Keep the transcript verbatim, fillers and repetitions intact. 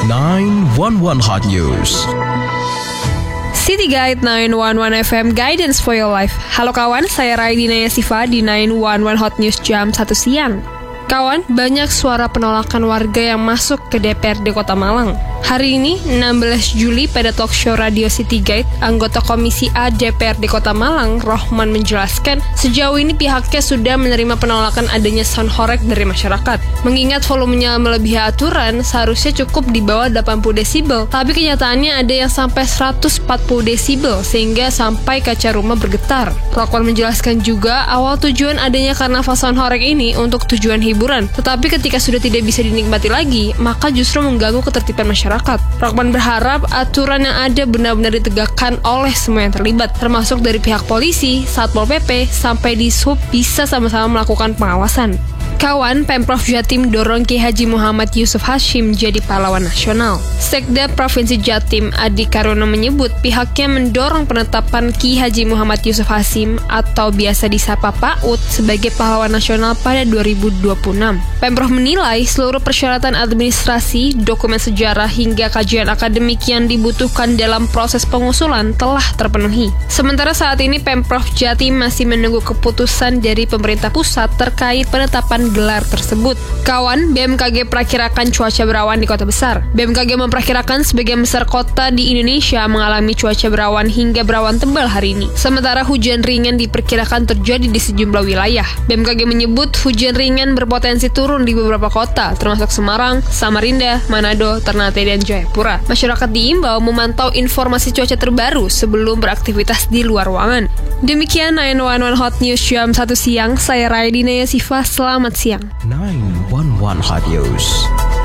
nine one one Hot News. City Guide nine one one F M Guidance for your life. Halo kawan, saya Raidina Yasifa di nine one one Hot News jam satu siang. Kawan, banyak suara penolakan warga yang masuk ke D P R D Kota Malang. Hari ini, enam belas Juli, pada talk show Radio City Guide, anggota Komisi A D P R D Kota Malang, Rohman, menjelaskan sejauh ini pihaknya sudah menerima penolakan adanya sound horeg dari masyarakat. Mengingat volumenya melebihi aturan, seharusnya cukup di bawah delapan puluh desibel, tapi kenyataannya ada yang sampai seratus empat puluh desibel, sehingga sampai kaca rumah bergetar. Rohman menjelaskan juga, awal tujuan adanya karnaval sound horeg ini untuk tujuan hiburan, tetapi ketika sudah tidak bisa dinikmati lagi, maka justru mengganggu ketertiban masyarakat. Rohman berharap aturan yang ada benar-benar ditegakkan oleh semua yang terlibat, termasuk dari pihak polisi, Satpol P P, sampai di Sub bisa sama-sama melakukan pengawasan. Kawan, Pemprov Jatim dorong Ki Haji Muhammad Yusuf Hashim jadi pahlawan nasional. Sekda Provinsi Jatim Adi Karono menyebut pihaknya mendorong penetapan Ki Haji Muhammad Yusuf Hashim atau biasa disapa Pak Ut sebagai pahlawan nasional pada dua ribu dua puluh enam. Pemprov menilai seluruh persyaratan administrasi, dokumen sejarah hingga kajian akademik yang dibutuhkan dalam proses pengusulan telah terpenuhi. Sementara saat ini Pemprov Jatim masih menunggu keputusan dari pemerintah pusat terkait penetapan gelar tersebut. Kawan, B M K G perakirakan cuaca berawan di kota besar. B M K G memperkirakan sebagian besar kota di Indonesia mengalami cuaca berawan hingga berawan tebal hari ini. Sementara hujan ringan diperkirakan terjadi di sejumlah wilayah. B M K G menyebut hujan ringan berpotensi turun di beberapa kota, termasuk Semarang, Samarinda, Manado, Ternate, dan Jayapura. Masyarakat diimbau memantau informasi cuaca terbaru sebelum beraktivitas di luar ruangan. Demikian nine one one Hot News jam satu siang, saya Raidina Yasifa, selamat siang. nine one one Hot News.